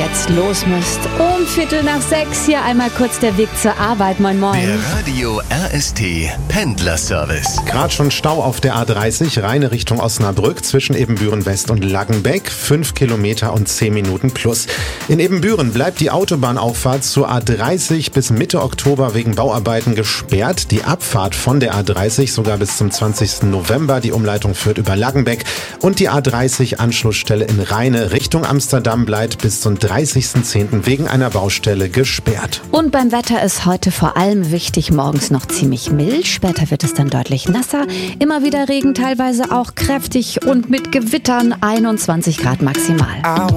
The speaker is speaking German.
jetzt los müsst. Um 5:45 hier einmal kurz der Weg zur Arbeit. Moin moin. Der Radio RST Pendlerservice. Gerade schon Stau auf der A30, Rheine Richtung Osnabrück zwischen Ebenbüren West und Laggenbeck. 5 Kilometer und 10 Minuten plus. In Ebenbüren bleibt die Autobahnauffahrt zur A30 bis Mitte Oktober wegen Bauarbeiten gesperrt. Die Abfahrt von der A30 sogar bis zum 20. November. Die Umleitung führt über Laggenbeck. Und die A30 Anschlussstelle in Rheine Richtung Amsterdam bleibt bis zum 30.10. wegen einer Baustelle gesperrt. Und beim Wetter ist heute vor allem wichtig, morgens noch ziemlich mild, später wird es dann deutlich nasser, immer wieder Regen, teilweise auch kräftig und mit Gewittern, 21 Grad maximal.